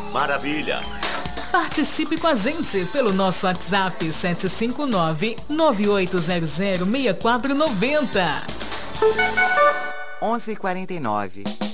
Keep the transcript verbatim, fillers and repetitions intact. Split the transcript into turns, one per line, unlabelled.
maravilha.
Participe com a gente pelo nosso WhatsApp sete cinco nove, nove oito zero zero, seis quatro nove zero.
onze e quarenta e nove.